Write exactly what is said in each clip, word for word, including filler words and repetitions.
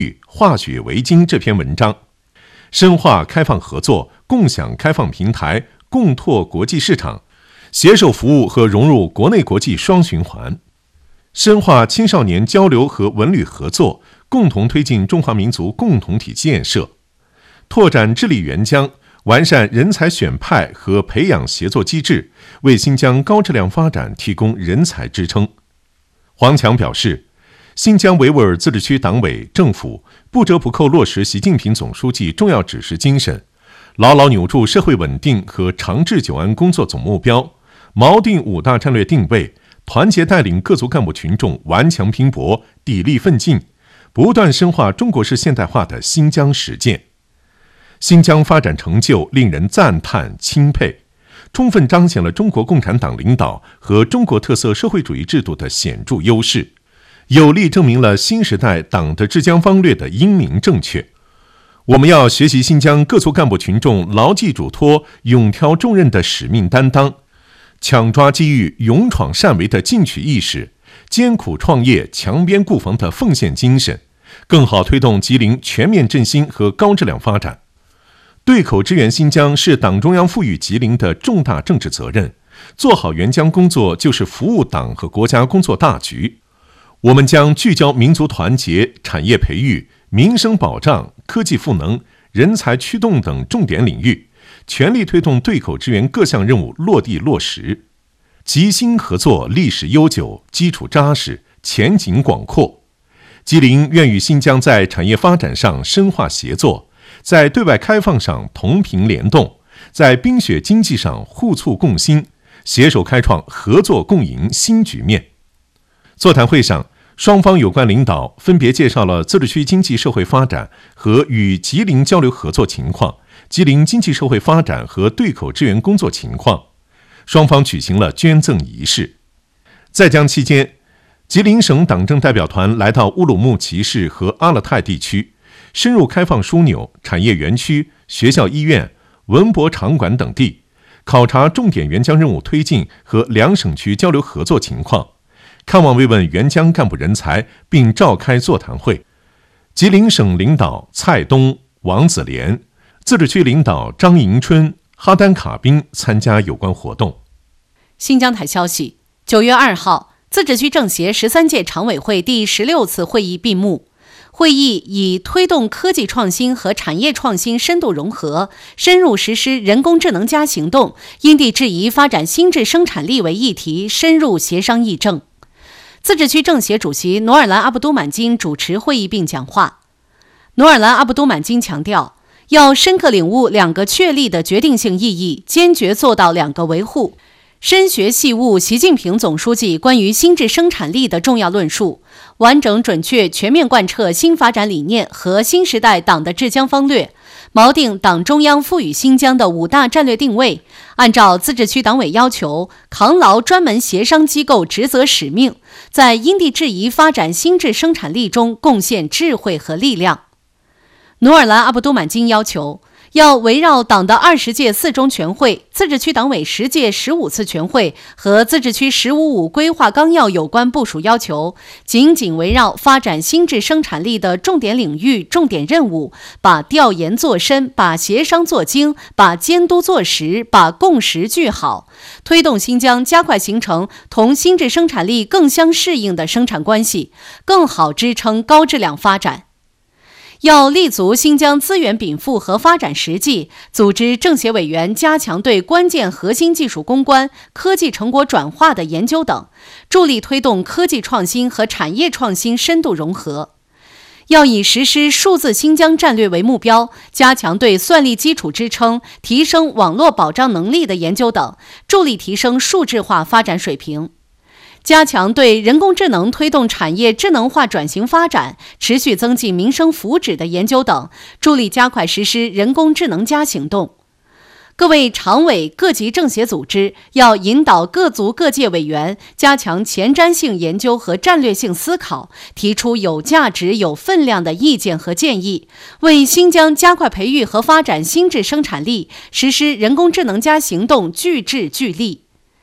化血为金这篇文章，深化开放合作，共享开放平台，共拓国际市场，携手服务和融入国内国际双循环，深化青少年交流和文旅合作，共同推进中华民族共同体建设，拓展治理援疆，完善人才选派和培养协作机制，为新疆高质量发展提供人才支撑。黄强表示，新疆维吾尔自治区党委政府不折不扣落实习近平总书记重要指示精神，牢牢扭住社会稳定和长治久安工作总目标，锚定五大战略定位，团结带领各族干部群众顽强拼搏，砥砺奋进，不断深化中国式现代化的新疆实践。新疆发展成就令人赞叹钦佩，充分彰显了中国共产党领导和中国特色社会主义制度的显著优势，有力证明了新时代党的治疆方略的英明正确。我们要学习新疆各族干部群众牢记嘱托、勇挑重任的使命担当，抢抓机遇、勇闯善为的进取意识，艰苦创业、强边固防的奉献精神，更好推动吉林全面振兴和高质量发展。对口支援新疆是党中央赋予吉林的重大政治责任，做好援疆工作就是服务党和国家工作大局。我们将聚焦民族团结、产业培育、民生保障、科技赋能、人才驱动等重点领域，全力推动对口支援各项任务落地落实。吉新合作历史悠久，基础扎实，前景广阔。吉林愿与新疆在产业发展上深化协作，在对外开放上同频联动，在冰雪经济上互促共兴，携手开创合作共赢新局面。座谈会上，双方有关领导分别介绍了自治区经济社会发展和与吉林交流合作情况、吉林经济社会发展和对口支援工作情况。双方举行了捐赠仪式。在疆期间，吉林省党政代表团来到乌鲁木齐市和阿勒泰地区，深入开放枢纽、产业园区、学校医院、文博场馆等地，考察重点援疆任务推进和两省区交流合作情况，看望慰问援疆干部人才，并召开座谈会。吉林省领导蔡东、王子莲，自治区领导张迎春、哈丹卡宾参加有关活动。 新疆台消息，九月二号，自治区政协十三届常委会第十六次会议闭幕。会议以推动科技创新和产业创新深度融合，深入实施人工智能加行动，因地制宜发展新质生产力为议题，深入协商议政。自治区政协主席努尔兰阿卜都满金主持会议并讲话。努尔兰阿卜都满金强调，要深刻领悟两个确立的决定性意义，坚决做到两个维护，深学细悟习近平总书记关于新质生产力的重要论述，完整准确全面贯彻新发展理念和新时代党的治疆方略，锚定党中央赋予新疆的五大战略定位，按照自治区党委要求，扛牢专门协商机构职责使命，在因地制宜发展新质生产力中贡献智慧和力量。努尔兰阿卜都满金要求，要围绕党的二十届四中全会、自治区党委十届十五次全会和自治区“十五五”规划纲要有关部署要求，紧紧围绕发展新质生产力的重点领域、重点任务，把调研做深，把协商做精，把监督做实，把共识聚好，推动新疆加快形成同新质生产力更相适应的生产关系，更好支撑高质量发展。要立足新疆资源禀赋和发展实际，组织政协委员加强对关键核心技术攻关、科技成果转化的研究等，助力推动科技创新和产业创新深度融合。要以实施数字新疆战略为目标，加强对算力基础支撑、提升网络保障能力的研究等，助力提升数字化发展水平。加强对人工智能推动产业智能化转型发展、持续增进民生福祉的研究等，助力加快实施人工智能加行动。各位常委、各级政协组织要引导各族各界委员加强前瞻性研究和战略性思考，提出有价值、有分量的意见和建议，为新疆加快培育和发展新质生产力、实施人工智能加行动聚智聚力。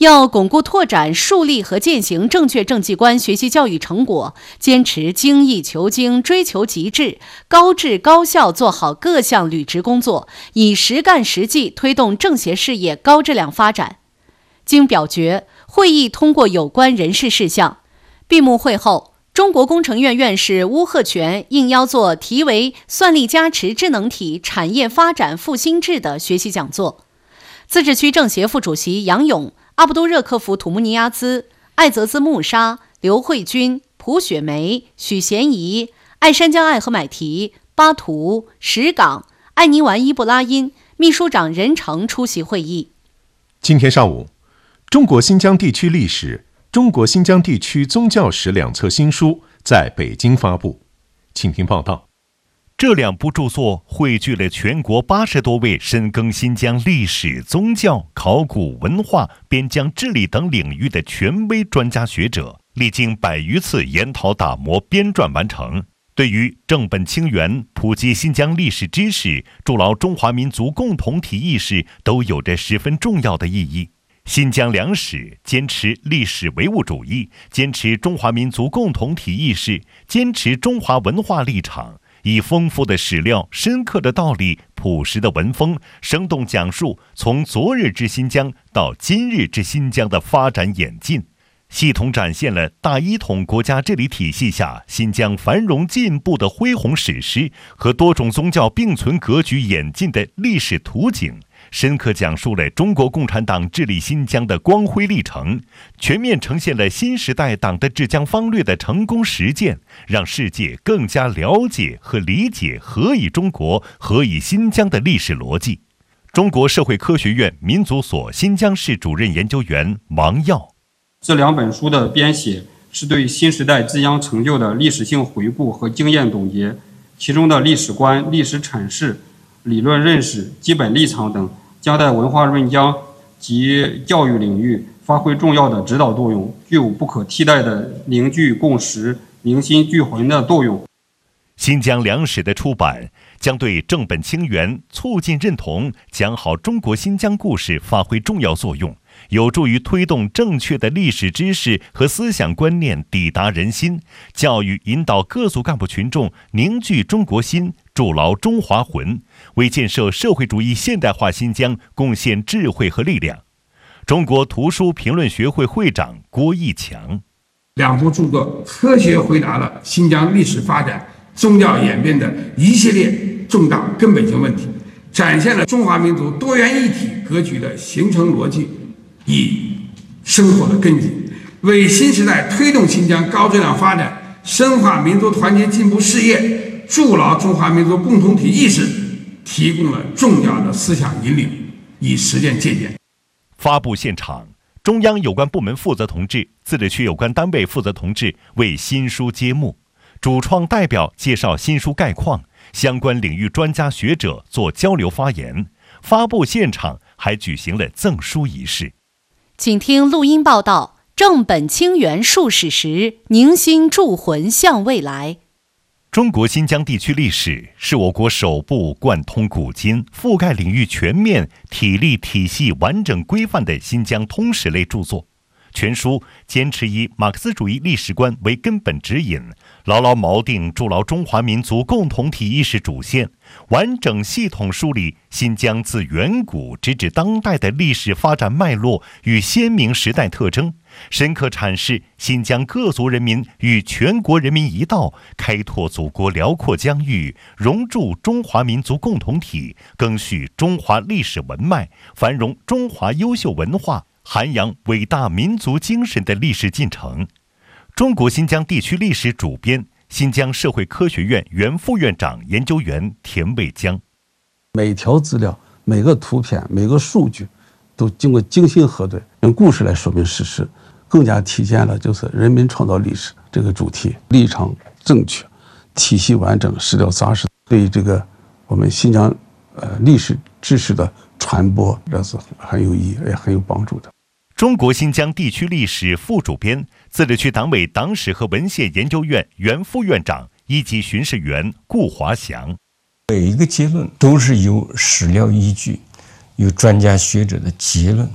要巩固拓展树立和践行正确政绩观学习教育成果，坚持精益求精，追求极致，高质高效做好各项履职工作，以实干实际推动政协事业高质量发展。经表决，会议通过有关人事事项。闭幕会后，中国工程院院士邬贺铨应邀做题为《算力加持智能体产业发展复兴志》的学习讲座。自治区政协副主席杨勇、阿卜杜热克夫土木尼亚兹、艾泽兹穆沙、刘慧君、蒲雪梅、许贤怡、爱山江爱和买提、巴图、石岗、艾尼完伊布拉因、秘书长任成出席会议。 今天上午，中国新疆地区历史、中国新疆地区宗教史两册新书在北京发布，请听报道。 这两部著作汇聚了全国八十多位深耕新疆历史、宗教、考古、文化、边疆治理等领域的权威专家学者，历经百余次研讨打磨编撰完成，对于正本清源、普及新疆历史知识、筑牢中华民族共同体意识都有着十分重要的意义。新疆两史坚持历史唯物主义，坚持中华民族共同体意识，坚持中华文化立场，以丰富的史料、深刻的道理、朴实的文风，生动讲述从昨日之新疆到今日之新疆的发展演进，系统展现了大一统国家治理体系下新疆繁荣进步的恢宏史诗和多种宗教并存格局演进的历史图景，深刻讲述了中国共产党治理新疆的光辉历程，全面呈现了新时代党的治疆方略的成功实践，让世界更加了解和理解何以中国、何以新疆的历史逻辑。中国社会科学院民族所新疆室主任研究员王耀： 这两本书的编写是对新时代治疆成就的历史性回顾和经验总结，其中的历史观、历史阐释、理论认识、基本立场等将在文化润疆及教育领域发挥重要的指导作用，具有不可替代的凝聚共识、凝心聚魂的作用。 新疆两史的出版将对正本清源、促进认同、讲好中国新疆故事发挥重要作用，有助于推动正确的历史知识和思想观念抵达人心，教育引导各族干部群众凝聚中国心，筑牢中华魂，为建设社会主义现代化新疆贡献智慧和力量。中国图书评论学会会长郭义强： 两部著作科学回答了新疆历史发展、宗教演变的一系列重大根本性问题，展现了中华民族多元一体格局的形成逻辑与生活的根基，为新时代推动新疆高质量发展、深化民族团结进步事业、筑牢中华民族共同体意识提供了重要的思想引领与实践借鉴。 发布现场，中央有关部门负责同志、自治区有关单位负责同志为新书揭幕，主创代表介绍新书概况，相关领域专家学者做交流发言。发布现场还举行了赠书仪式。 请听录音报道：正本清源述史实，凝心铸魂向未来。 中国新疆地区历史是我国首部贯通古今、覆盖领域全面、体例体系完整规范的新疆通史类著作。全书坚持以马克思主义历史观为根本指引，牢牢锚定筑牢中华民族共同体意识主线，完整系统梳理新疆自远古直至当代的历史发展脉络与鲜明时代特征，深刻阐释新疆各族人民与全国人民一道，开拓祖国辽阔疆域，融铸中华民族共同体，赓续中华历史文脉，繁荣中华优秀文化，涵养伟大民族精神的历史进程。中国新疆地区历史主编、新疆社会科学院原副院长研究员田卫江： 每条资料、每个图片、每个数据都经过精心核对，用故事来说明事实，更加体现了就是人民创造历史这个主题，立场正确，体系完整，史料扎实，对这个我们新疆呃历史知识的传播，这是很有意义也很有帮助的。 中国新疆地区历史副主编、自治区党委党史和文献研究院原副院长、一级巡视员顾华祥： 每一个结论都是有史料依据，有专家学者的结论，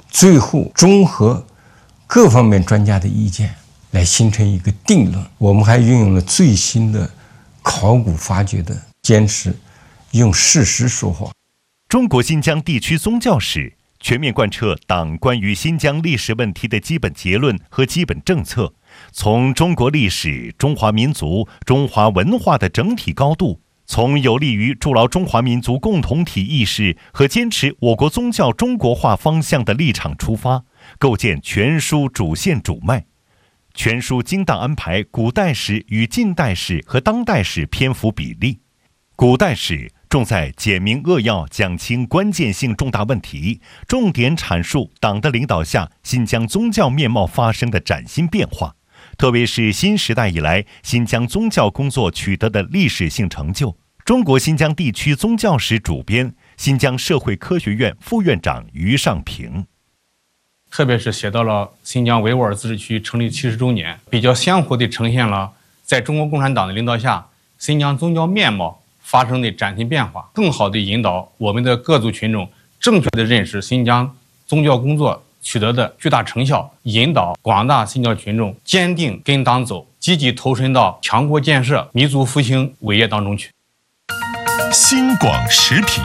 最后综合各方面专家的意见来形成一个定论。我们还运用了最新的考古发掘的坚持，用事实说话。 中国新疆地区宗教史全面贯彻党关于新疆历史问题的基本结论和基本政策，从中国历史、中华民族、中华文化的整体高度，从有利于筑牢中华民族共同体意识和坚持我国宗教中国化方向的立场出发，构建全书主线主脉。全书精当安排古代史与近代史和当代史篇幅比例。古代史重在简明扼要讲清关键性重大问题，重点阐述党的领导下新疆宗教面貌发生的崭新变化，特别是新时代以来新疆宗教工作取得的历史性成就。中国新疆地区宗教史主编、新疆社会科学院副院长于尚平。 特别是写到了新疆维吾尔自治区成立七十周年，比较鲜活地呈现了在中国共产党的领导下新疆宗教面貌发生的崭新变化，更好地引导我们的各族群众正确地认识新疆宗教工作取得的巨大成效，引导广大新疆群众坚定跟党走，积极投身到强国建设、民族复兴伟业当中去。 新广时评，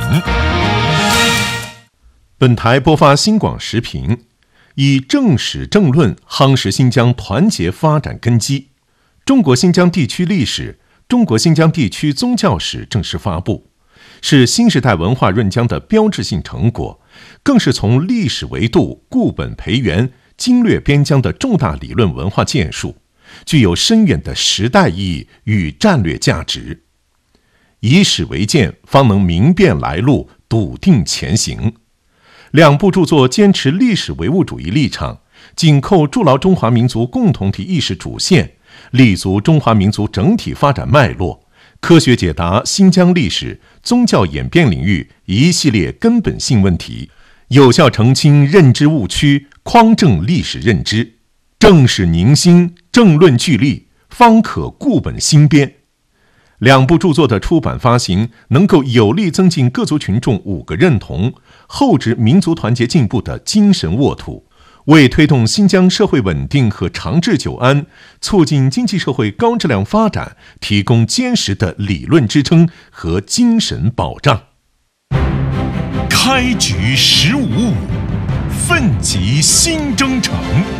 本台播发新广时评，以正史正论夯实新疆团结发展根基。中国新疆地区历史、中国新疆地区宗教史正式发布，是新时代文化润疆的标志性成果，更是从历史维度固本培元、经略边疆的重大理论文化建树，具有深远的时代意义与战略价值。以史为鉴，方能明辨来路，笃定前行。两部著作坚持历史唯物主义立场，紧扣筑牢中华民族共同体意识主线，立足中华民族整体发展脉络，科学解答新疆历史、宗教演变领域一系列根本性问题，有效澄清认知误区，匡正历史认知。正史凝心，政论聚力，方可固本兴编。两部著作的出版发行，能够有力增进各族群众五个认同、厚植民族团结进步的精神沃土，为推动新疆社会稳定和长治久安，促进经济社会高质量发展提供坚实的理论支撑和精神保障。 开局十五五，奋楫新征程。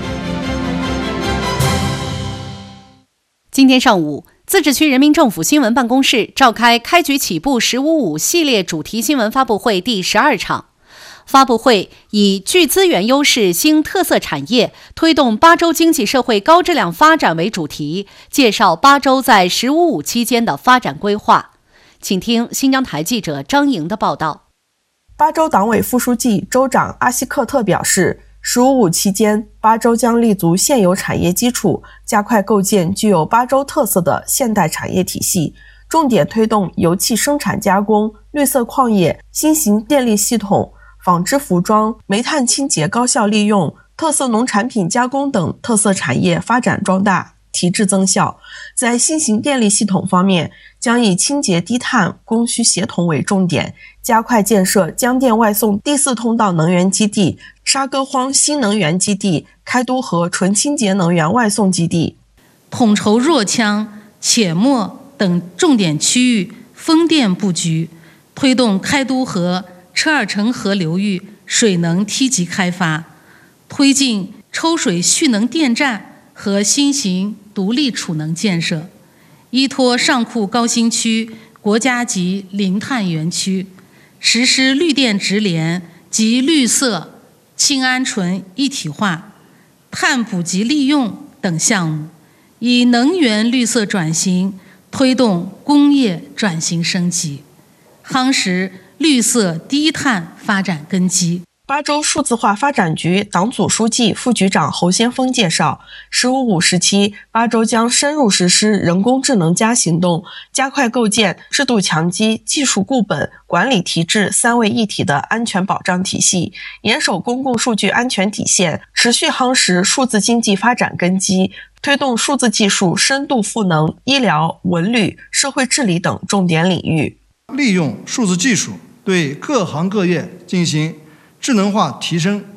今天上午，自治区人民政府新闻办公室召开开局起步十五五系列主题新闻发布会第十二场。发布会以具资源优势新特色产业，推动巴州经济社会高质量发展为主题，介绍巴州在十五五期间的发展规划。请听新疆台记者张莹的报道。 巴州党委副书记、州长阿西克特表示，十五五期间，巴州将立足现有产业基础，加快构建具有巴州特色的现代产业体系，重点推动油气生产加工、绿色矿业、新型电力系统、纺织服装、煤炭清洁高效利用、特色农产品加工等特色产业发展壮大，提质增效。在新型电力系统方面，将以清洁低碳、供需协同为重点，加快建设江电外送第四通道能源基地、沙戈荒新能源基地、开都河纯清洁能源外送基地， 统筹若羌、且末等重点区域风电布局，推动开都河、车尔城河流域水能梯级开发，推进抽水蓄能电站和新型独立储能建设，依托上库高新区国家级零碳园区，实施绿电直联及绿色氢鹌醇一体化、碳捕集利用等项目，以能源绿色转型推动工业转型升级，夯实绿色低碳发展根基。 巴州数字化发展局党组书记、副局长侯先锋介绍，十五五时期，巴州将深入实施人工智能加行动，加快构建制度强基、技术固本、管理提质三位一体的安全保障体系，严守公共数据安全底线，持续夯实数字经济发展根基，推动数字技术深度赋能医疗、文旅、社会治理等重点领域， 利用数字技术对各行各业进行智能化提升，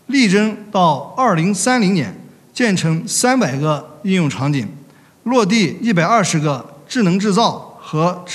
力争到二零三零年建成三百个应用场景，落地一百二十个智能制造和